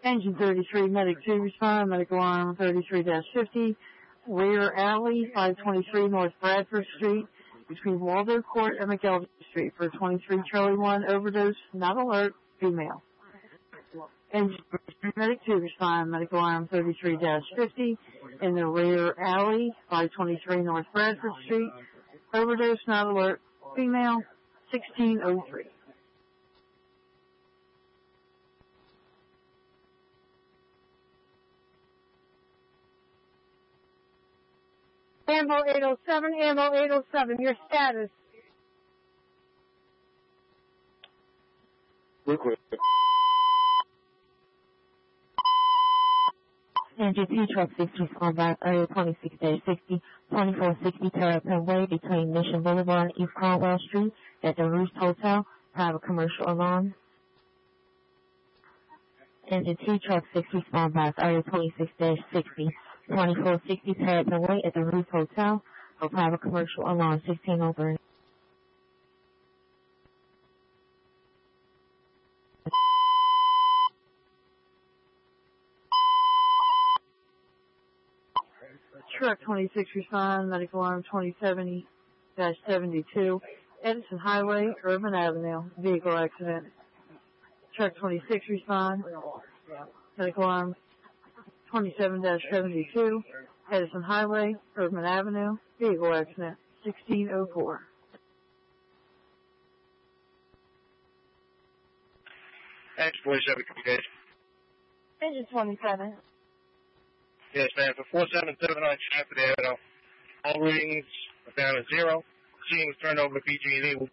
Engine 33, Medic 2 respond, Medical Alarm 33-50, Rear Alley, 523 North Bradford Street, between Waldo Court and McElvey Street for 23 Charlie 1, overdose, not alert, female. Engine 33, Medic 2 respond, Medical Alarm 33-50, in the Rear Alley, 523 North Bradford Street, overdose, not alert, female, 1603. Ambo 807, your status. Real quick. Engine 2 truck 6 respond by area 26-60, 2460 Terrapin Way between Mission Boulevard and East Caldwell Street at the Roost Hotel, private commercial alarm. Engine 2 truck 6 respond by area 26-60, 2460 Terrapin Way at the Roost Hotel for private commercial alarm 1603. Truck 26 respond, Medical Alarm 2070-72, Edison Highway, Urban Avenue, vehicle accident. Truck 26 respond, Medical Alarm 27-72, Edison Highway, Urban Avenue, vehicle accident, 1604. Engine 47, communication. Engine 27. Yes, ma'am. For 4779 Stratford Avenue, all readings are down to 0. Proceedings turned over to PG&E.